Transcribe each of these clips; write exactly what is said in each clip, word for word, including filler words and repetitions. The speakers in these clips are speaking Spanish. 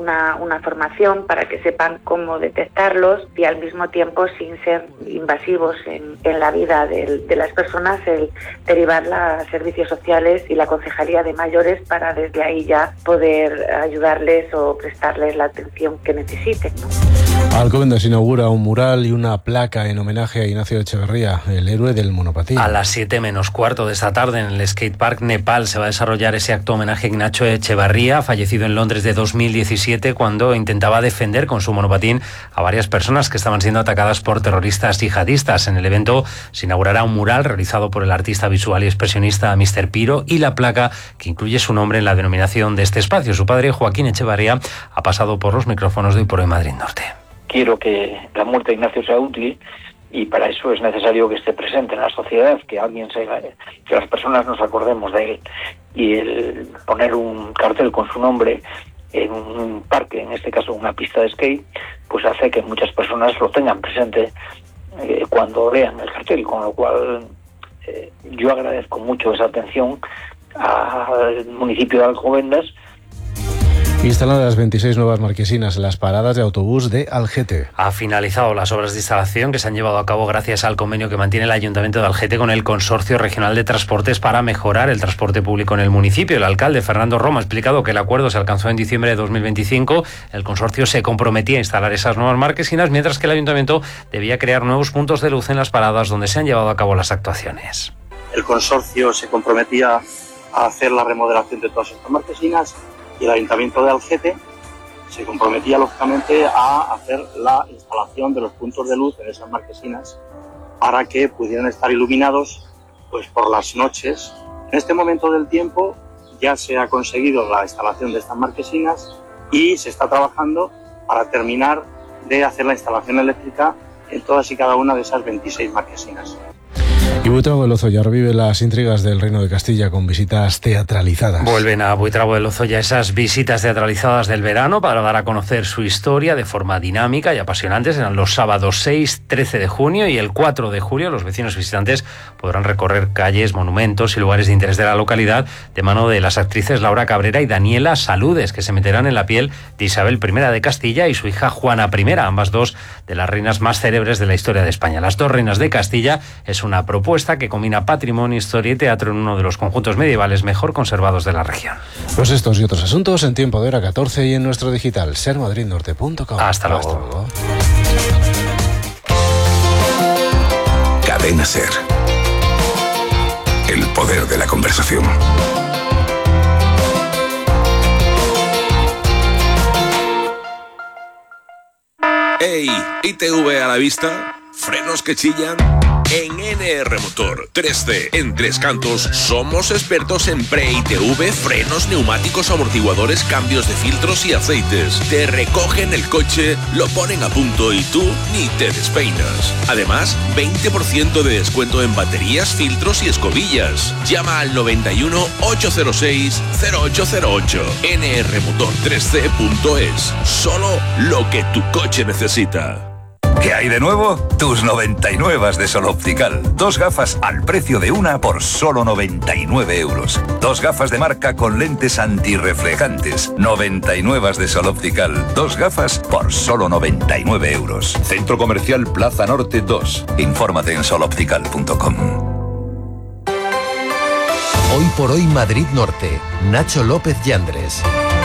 una, una formación para que sepan cómo detectarlos y al mismo tiempo, sin ser invasivos en, en la vida de, de las personas, el derivarla a servicios sociales y la Concejalía de Mayores para desde ahí ya poder ayudarles o prestarles la atención que necesiten, ¿no? Alcobendas inaugura un mural y una placa en homenaje a Ignacio Echeverría, el héroe del monopatín. A las siete menos cuarto de esta tarde en el Skatepark Nepal se va a desarrollar ese acto homenaje a Ignacio Echeverría, fallecido en Londres de dos mil diecisiete cuando intentaba defender con su monopatín a varias personas que estaban siendo atacadas por terroristas yihadistas. En el evento se inaugurará un mural realizado por el artista visual y expresionista míster Piro y la placa que incluye su nombre en la denominación de este espacio. Su padre, Joaquín Echeverría, ha pasado por los micrófonos de Hoy por Hoy Madrid Norte. Quiero que la muerte de Ignacio sea útil y para eso es necesario que esté presente en la sociedad, que alguien se, que las personas nos acordemos de él, y el poner un cartel con su nombre en un parque, en este caso una pista de skate, pues hace que muchas personas lo tengan presente eh, cuando vean el cartel, con lo cual eh, yo agradezco mucho esa atención al municipio de Alcobendas. Instalan las veintiséis nuevas marquesinas en las paradas de autobús de Algete. Ha finalizado las obras de instalación que se han llevado a cabo gracias al convenio que mantiene el Ayuntamiento de Algete con el Consorcio Regional de Transportes para mejorar el transporte público en el municipio. El alcalde Fernando Roma ha explicado que el acuerdo se alcanzó en diciembre de dos mil veinticinco. El consorcio se comprometía a instalar esas nuevas marquesinas, mientras que el Ayuntamiento debía crear nuevos puntos de luz en las paradas donde se han llevado a cabo las actuaciones. El consorcio se comprometía a hacer la remodelación de todas estas marquesinas y el Ayuntamiento de Algete se comprometía lógicamente a hacer la instalación de los puntos de luz en esas marquesinas para que pudieran estar iluminados pues por las noches. En este momento del tiempo ya se ha conseguido la instalación de estas marquesinas y se está trabajando para terminar de hacer la instalación eléctrica en todas y cada una de esas veintiséis marquesinas. Y Buitrago de Lozoya revive las intrigas del Reino de Castilla con visitas teatralizadas. Vuelven a Buitrago de Lozoya esas visitas teatralizadas del verano para dar a conocer su historia de forma dinámica y apasionante. Serán los sábados seis, trece de junio y el cuatro de julio. Los vecinos visitantes podrán recorrer calles, monumentos y lugares de interés de la localidad de mano de las actrices Laura Cabrera y Daniela Saludes, que se meterán en la piel de Isabel primera de Castilla y su hija Juana primera, ambas dos de las reinas más célebres de la historia de España. Las dos reinas de Castilla es una propuesta que combina patrimonio, historia y teatro en uno de los conjuntos medievales mejor conservados de la región. Pues estos y otros asuntos en Tiempo de Hora catorce y en nuestro digital ser madrid norte punto com. Hasta luego. Hasta luego. Cadena Ser. El poder de la conversación. ¡Ey! ¿I T V a la vista? ¿Frenos que chillan? En N R Motor tres C, en Tres Cantos, somos expertos en pre-I T V, frenos, neumáticos, amortiguadores, cambios de filtros y aceites. Te recogen el coche, lo ponen a punto y tú ni te despeinas. Además, veinte por ciento de descuento en baterías, filtros y escobillas. Llama al noventa y uno, ochocientos seis, cero ocho cero ocho. N R Motor tres C punto es. Solo lo que tu coche necesita. ¿Qué hay de nuevo? Tus noventa y nueve de Sol Optical. Dos gafas al precio de una por solo noventa y nueve euros. Dos gafas de marca con lentes antirreflejantes. noventa y nueve de Sol Optical. Dos gafas por solo noventa y nueve euros. Centro Comercial Plaza Norte dos. Infórmate en sol optical punto com. Hoy por Hoy Madrid Norte. Nacho López Yandres.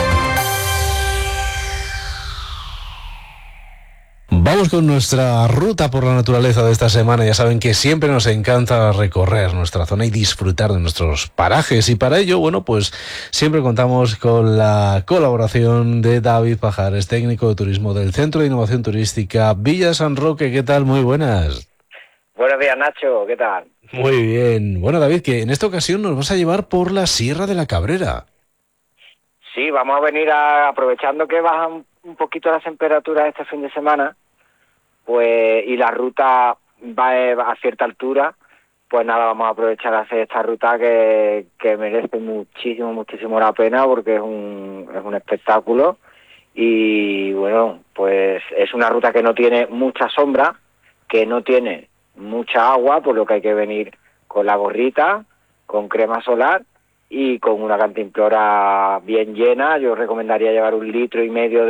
Vamos con nuestra ruta por la naturaleza de esta semana. Ya saben que siempre nos encanta recorrer nuestra zona y disfrutar de nuestros parajes. Y para ello, bueno, pues siempre contamos con la colaboración de David Pajares, técnico de turismo del Centro de Innovación Turística Villa San Roque. ¿Qué tal? Muy buenas. Buenos días, Nacho. ¿Qué tal? Muy bien. Bueno, David, que en esta ocasión nos vas a llevar por la Sierra de la Cabrera. Sí, vamos a venir a, aprovechando que bajan un poquito las temperaturas este fin de semana, pues y la ruta va a cierta altura, pues nada, vamos a aprovechar a hacer esta ruta que, que merece muchísimo, muchísimo la pena porque es un, es un espectáculo y bueno, pues es una ruta que no tiene mucha sombra, que no tiene mucha agua, por lo que hay que venir con la gorrita, con crema solar y con una cantimplora bien llena. Yo recomendaría llevar un litro y medio de